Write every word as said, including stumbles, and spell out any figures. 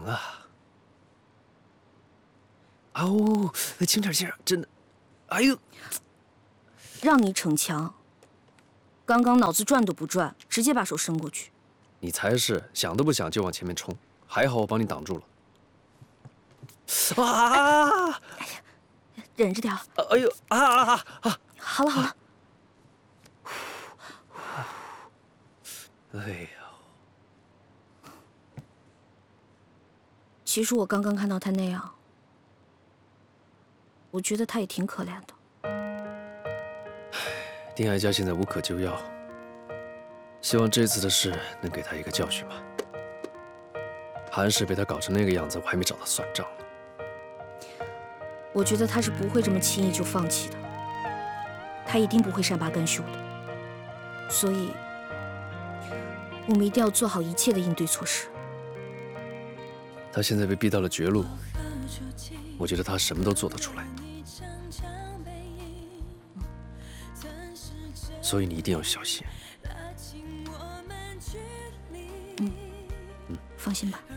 啊！哦，轻点轻点，真的。哎呦， 让你逞强，刚刚脑子转都不转，直接把手伸过去。 你才是想都不想就往前面冲，还好我帮你挡住了。啊！ 哎呀，忍着点。 哎呦啊啊啊啊！ 好了好了。 哎呀。 其实我刚刚看到他那样，我觉得他也挺可怜的。 丁爱家现在无可救药，希望这次的事能给他一个教训吧。韩氏被他搞成那个样子，我还没找他算账呢。 我觉得他是不会这么轻易就放弃的，他一定不会善罢甘休的。所以，我们一定要做好一切的应对措施。 他现在被逼到了绝路，我觉得他什么都做得出来，所以你一定要小心。 嗯嗯，放心吧。